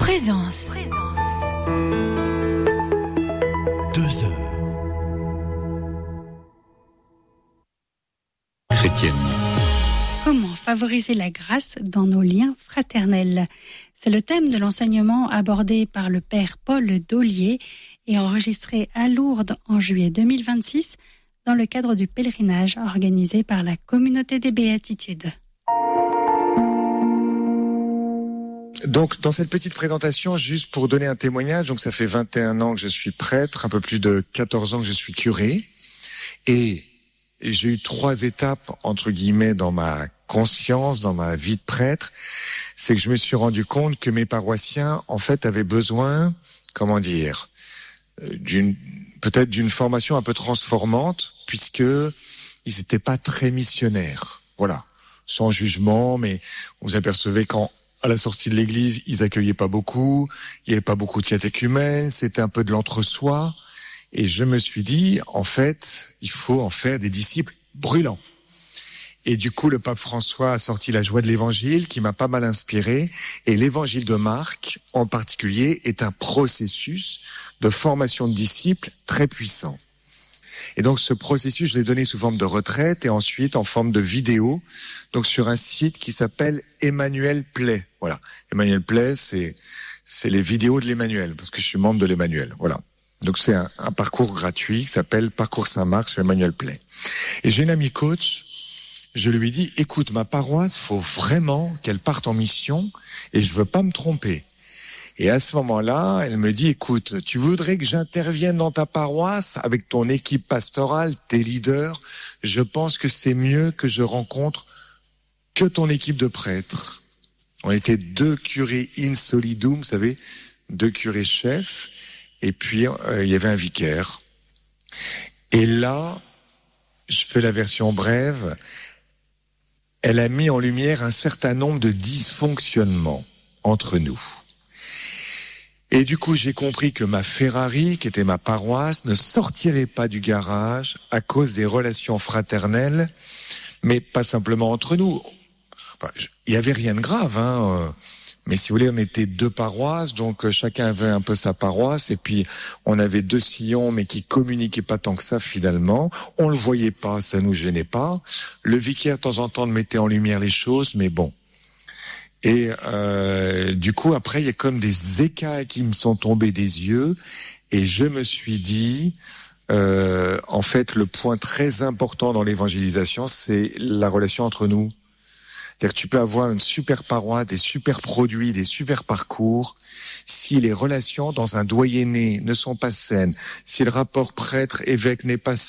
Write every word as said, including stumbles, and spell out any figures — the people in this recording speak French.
Présence. Deux heures. Chrétienne. Comment favoriser la grâce dans nos liens fraternels? C'est le thème de l'enseignement abordé par le père Paul Daulier et enregistré à Lourdes en juillet deux mille vingt-six dans le cadre du pèlerinage organisé par la Communauté des Béatitudes. Donc, dans cette petite présentation, juste pour donner un témoignage, donc ça fait vingt et un ans que je suis prêtre, un peu plus de quatorze ans que je suis curé, et j'ai eu trois étapes, entre guillemets, dans ma conscience, dans ma vie de prêtre. C'est que je me suis rendu compte que mes paroissiens, en fait, avaient besoin, comment dire, d'une, peut-être d'une formation un peu transformante, puisque ils n'étaient pas très missionnaires. Voilà. Sans jugement, mais on vous apercevait qu'en à la sortie de l'église, ils accueillaient pas beaucoup, il y avait pas beaucoup de catéchumènes, c'était un peu de l'entre-soi. Et je me suis dit, en fait, il faut en faire des disciples brûlants. Et du coup, le pape François a sorti la joie de l'évangile, qui m'a pas mal inspiré. Et l'évangile de Marc, en particulier, est un processus de formation de disciples très puissant. Et donc, ce processus, je l'ai donné sous forme de retraite et ensuite en forme de vidéo, donc sur un site qui s'appelle Emmanuel Play. Voilà. Emmanuel Play, c'est, c'est les vidéos de l'Emmanuel, parce que je suis membre de l'Emmanuel. Voilà. Donc, c'est un, un parcours gratuit qui s'appelle Parcours Saint-Marc sur Emmanuel Play. Et j'ai une amie coach, je lui dis, écoute, ma paroisse, faut vraiment qu'elle parte en mission et je veux pas me tromper. Et à ce moment-là, elle me dit, écoute, tu voudrais que j'intervienne dans ta paroisse avec ton équipe pastorale, tes leaders? Je pense que c'est mieux que je rencontre que ton équipe de prêtres. On était deux curés in solidum, vous savez, deux curés chefs, et puis euh, il y avait un vicaire. Et là, je fais la version brève, elle a mis en lumière un certain nombre de dysfonctionnements entre nous. Et du coup, j'ai compris que ma Ferrari, qui était ma paroisse, ne sortirait pas du garage à cause des relations fraternelles, mais pas simplement entre nous. Enfin, il y avait rien de grave, hein. Mais si vous voulez, on était deux paroisses, donc chacun avait un peu sa paroisse, et puis on avait deux sillons, mais qui communiquaient pas tant que ça finalement. On le voyait pas, ça nous gênait pas. Le vicaire, de temps en temps, mettait en lumière les choses, mais bon. Et euh, du coup, après, il y a comme des écailles qui me sont tombés des yeux, et je me suis dit, euh, en fait, le point très important dans l'évangélisation, c'est la relation entre nous. C'est-à-dire que tu peux avoir une super paroisse, des super produits, des super parcours, si les relations dans un doyenné ne sont pas saines, si le rapport prêtre-évêque n'est pas sain,